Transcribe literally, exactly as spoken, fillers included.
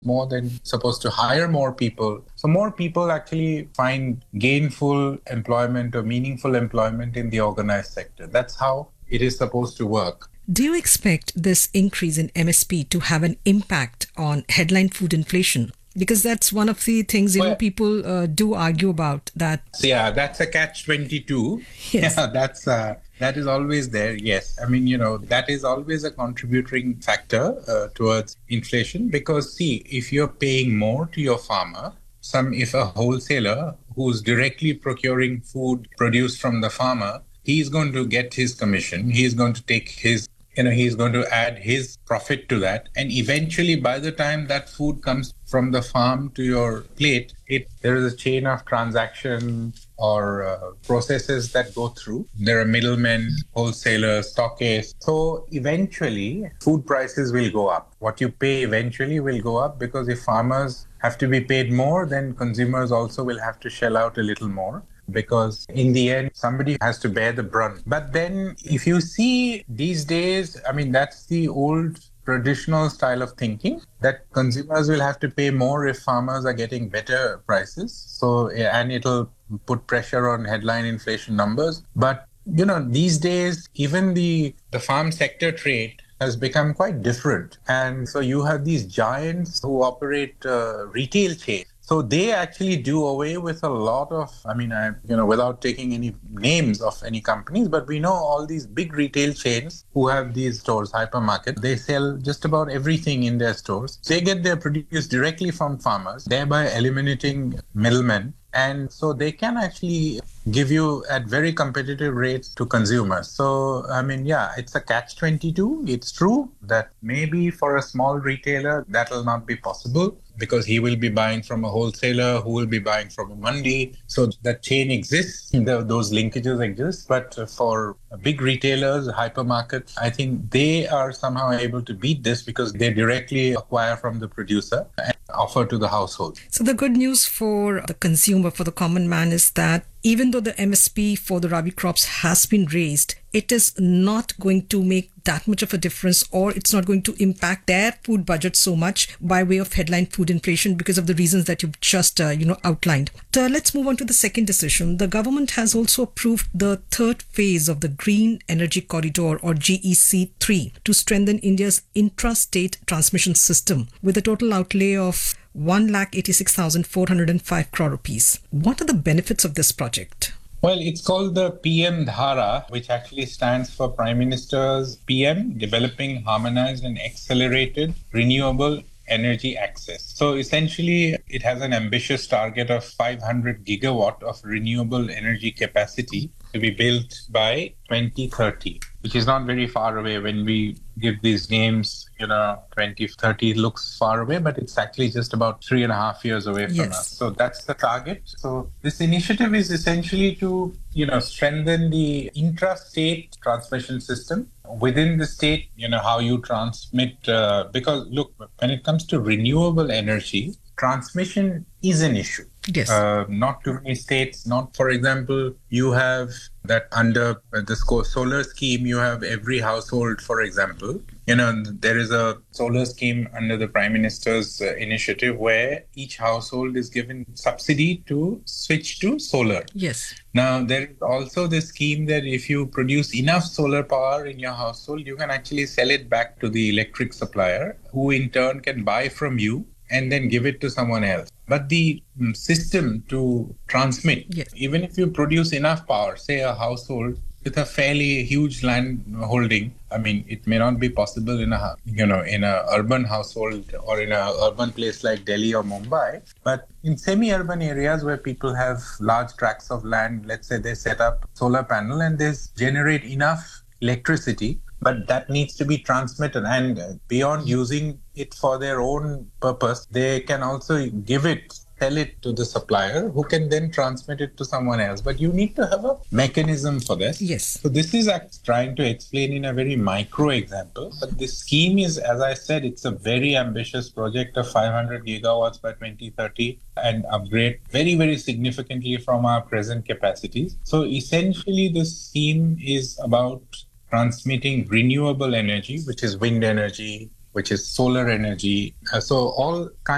more than supposed to hire more people. So more people actually find gainful employment or meaningful employment in the organized sector. That's how it is supposed to work. Do you expect this increase in M S P to have an impact on headline food inflation? Because that's one of the things, you well, know, people uh, do argue about that. So yeah, that's a catch twenty-two. Yes. Yeah, that's uh, that is always there. Yes. I mean, you know, that is always a contributing factor uh, towards inflation because, see, if you're paying more to your farmer, some if a wholesaler who's directly procuring food produced from the farmer, he's going to get his commission. He's going to take his You know, he's going to add his profit to that. And eventually, by the time that food comes from the farm to your plate, it there is a chain of transaction or uh, processes that go through. There are middlemen, wholesalers, stockists. So eventually, food prices will go up. What you pay eventually will go up because if farmers have to be paid more, then consumers also will have to shell out a little more. Because in the end, somebody has to bear the brunt. But then if you see these days, I mean, that's the old traditional style of thinking that consumers will have to pay more if farmers are getting better prices. So, and it'll put pressure on headline inflation numbers. But, you know, these days, even the, the farm sector trade has become quite different. And so you have these giants who operate uh, retail chains. So they actually do away with a lot of, I mean, I, you know, without taking any names of any companies, but we know all these big retail chains who have these stores, hypermarket, they sell just about everything in their stores. They get their produce directly from farmers, thereby eliminating middlemen. And so they can actually give you at very competitive rates to consumers. So, I mean, yeah, it's a catch twenty-two. It's true that maybe for a small retailer, that will not be possible because he will be buying from a wholesaler who will be buying from a mandi. So that chain exists, the, those linkages exist. But for big retailers, hypermarkets, I think they are somehow able to beat this because they directly acquire from the producer and offer to the household. So the good news for the consumer, for the common man, is that even though the M S P for the Rabi crops has been raised, it is not going to make that much of a difference, or it's not going to impact their food budget so much by way of headline food inflation because of the reasons that you've just uh, you know outlined. So let's move on to the second decision. The government has also approved the third phase of the Green Energy Corridor, or G E C three, to strengthen India's intra-state transmission system with a total outlay of one lakh eighty-six thousand four hundred five crore rupees. What are the benefits of this project? Well, it's called the P M Dhara, which actually stands for Prime Minister's P M, Developing Harmonized and Accelerated Renewable Energy Access. So essentially, it has an ambitious target of five hundred gigawatt of renewable energy capacity to be built by twenty thirty, which is not very far away. When we give these names, you know, twenty thirty looks far away, but it's actually just about three and a half years away from yes. us. So that's the target. So this initiative is essentially to, you know, strengthen the intra-state transmission system within the state, you know, how you transmit, uh, because look, when it comes to renewable energy, transmission is an issue. Yes. Uh, not too many states, not, for example, you have that under the solar scheme, you have every household, for example, you know, there is a solar scheme under the Prime Minister's uh, initiative where each household is given subsidy to switch to solar. Yes. Now, there is also the scheme that if you produce enough solar power in your household, you can actually sell it back to the electric supplier, who in turn can buy from you and then give it to someone else. But the um, system to transmit, yes. even if you produce enough power, say a household with a fairly huge land holding, I mean, it may not be possible in a, you know, in a urban household or in a urban place like Delhi or Mumbai, but in semi-urban areas where people have large tracts of land, let's say they set up solar panel and they generate enough electricity, but that needs to be transmitted. And beyond using it for their own purpose, they can also give it, sell it to the supplier, who can then transmit it to someone else. But you need to have a mechanism for this. Yes. So this is trying to explain in a very micro example. But this scheme is, as I said, it's a very ambitious project of five hundred gigawatts by twenty thirty and upgrade very, very significantly from our present capacities. So essentially, this scheme is about transmitting renewable energy, which is wind energy, which is solar energy. Uh, so all kinds